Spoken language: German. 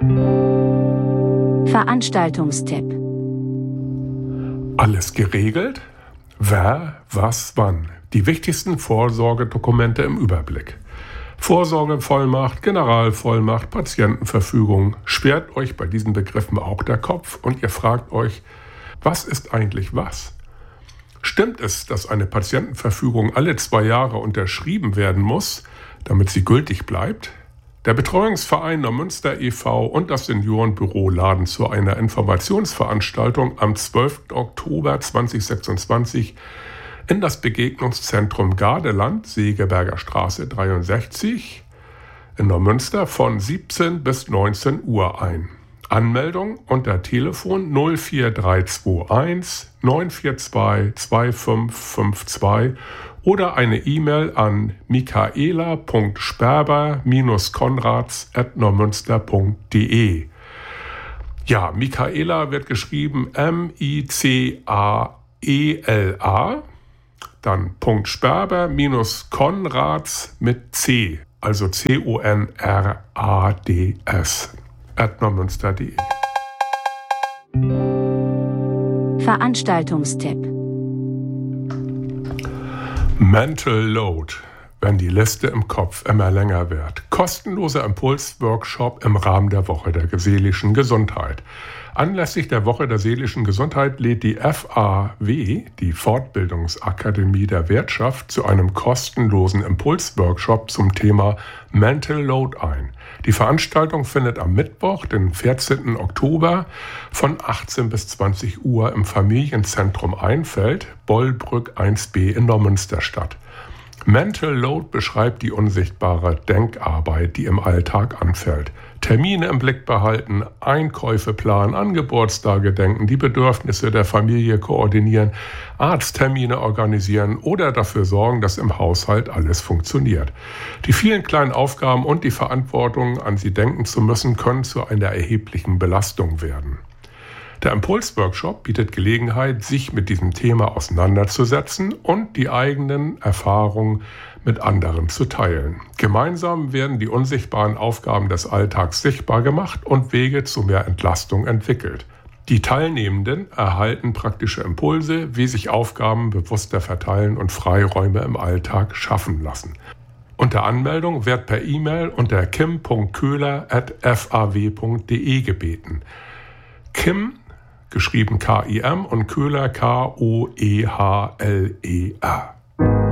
Veranstaltungstipp. Alles geregelt? Wer, was, wann? Die wichtigsten Vorsorgedokumente im Überblick. Vorsorgevollmacht, Generalvollmacht, Patientenverfügung. Sperrt euch bei diesen Begriffen auch der Kopf und ihr fragt euch, was ist eigentlich was? Stimmt es, dass eine Patientenverfügung alle 2 Jahre unterschrieben werden muss, damit sie gültig bleibt? Der Betreuungsverein Neumünster e.V. und das Seniorenbüro laden zu einer Informationsveranstaltung am 12. Oktober 2026 in das Begegnungszentrum Gardeland, Segeberger Straße 63 in Neumünster von 17 bis 19 Uhr ein. Anmeldung unter Telefon 04321 942 2552 oder eine E-Mail an michaela.sperber-konrads@neumünster.de. Ja, Michaela wird geschrieben M-I-C-A-E-L-A, dann .sperber-konrads mit C, also C-O-N-R-A-D-S @neumünster.de. Veranstaltungstipp. Mental Load, wenn die Liste im Kopf immer länger wird. Kostenloser Impulsworkshop im Rahmen der Woche der seelischen Gesundheit. Anlässlich der Woche der seelischen Gesundheit lädt die FAW, die Fortbildungsakademie der Wirtschaft, zu einem kostenlosen Impulsworkshop zum Thema Mental Load ein. Die Veranstaltung findet am Mittwoch, den 14. Oktober von 18 bis 20 Uhr im Familienzentrum Einfeld, Bollbrück 1b in Neumünster statt. Mental Load beschreibt die unsichtbare Denkarbeit, die im Alltag anfällt. Termine im Blick behalten, Einkäufe planen, an Geburtstage denken, die Bedürfnisse der Familie koordinieren, Arzttermine organisieren oder dafür sorgen, dass im Haushalt alles funktioniert. Die vielen kleinen Aufgaben und die Verantwortung, an sie denken zu müssen, können zu einer erheblichen Belastung werden. Der Impulsworkshop bietet Gelegenheit, sich mit diesem Thema auseinanderzusetzen und die eigenen Erfahrungen mit anderen zu teilen. Gemeinsam werden die unsichtbaren Aufgaben des Alltags sichtbar gemacht und Wege zu mehr Entlastung entwickelt. Die Teilnehmenden erhalten praktische Impulse, wie sich Aufgaben bewusster verteilen und Freiräume im Alltag schaffen lassen. Unter Anmeldung wird per E-Mail unter kim.köhler@faw.de gebeten. Kim, geschrieben K-I-M und Köhler K-O-E-H-L-E-R.